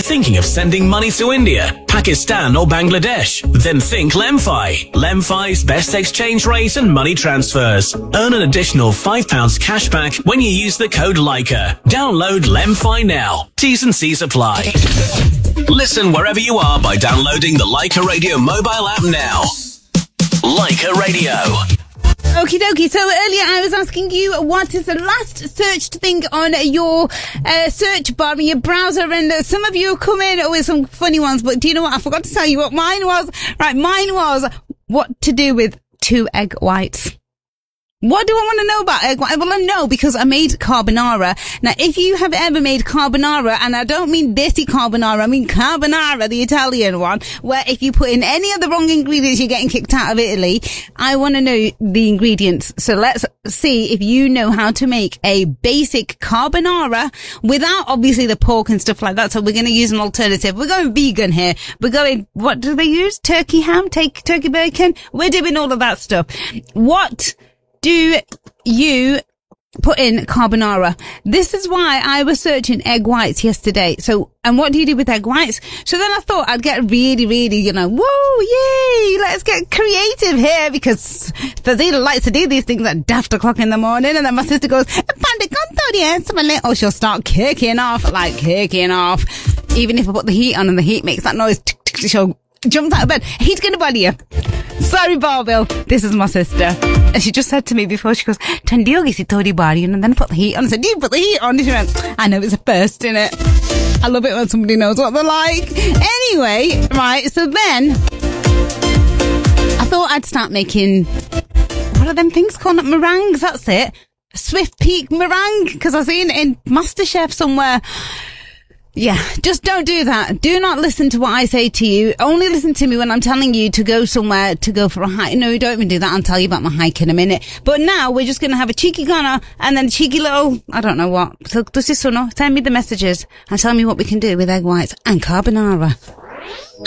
thinking of sending money to India, Pakistan or Bangladesh? Then think Lemfi. Lemfi's best exchange rate and money transfers. Earn an additional £5 cash back when you use the code Leica. Download Lemfi now. T's and C's apply. Listen wherever you are by downloading the Leica Radio mobile app now. Leica Radio. Okie dokie. So earlier I was asking you what is the last searched thing on your search bar in your browser, and some of you come in with some funny ones, but do you know what? I forgot to tell you what mine was. Right, mine was what to do with 2 egg whites. What do I want to know about egg white? Well, I know because I made carbonara. Now, if you have ever made carbonara, and I don't mean desi carbonara, I mean carbonara, the Italian one, where if you put in any of the wrong ingredients, you're getting kicked out of Italy. I want to know the ingredients. So let's see if you know how to make a basic carbonara without obviously the pork and stuff like that. So we're going to use an alternative. We're going vegan here. We're going, what do they use? Turkey ham? Turkey bacon? We're doing all of that stuff. What do you put in carbonara? This is why I was searching egg whites yesterday. So, and what do you do with egg whites? So then I thought I'd get really, whoa, yay, let's get creative here, because Fazila likes to do these things at daft o'clock in the morning, and then my sister goes, oh, she'll start kicking off. Even if I put the heat on and the heat makes that noise, she'll jump out of bed. He's gonna bother you. Sorry, Barbell. This is my sister. And she just said to me before, she goes, Tandiogi si tori bari, and then put the heat on. I said, do you put the heat on? And she went, I know, it's a first, innit? I love it when somebody knows what they're like. Anyway, right, so then I thought I'd start making, what are them things called? Meringues, that's it. Swift Peak meringue, because I've seen it in MasterChef somewhere. Yeah, just don't do that. Do not listen to what I say to you. Only listen to me when I'm telling you to go somewhere, to go for a hike. No, don't even do that. I'll tell you about my hike in a minute. But now we're just going to have a cheeky gunner and then a cheeky little, I don't know what. So, send me the messages and tell me what we can do with egg whites and carbonara.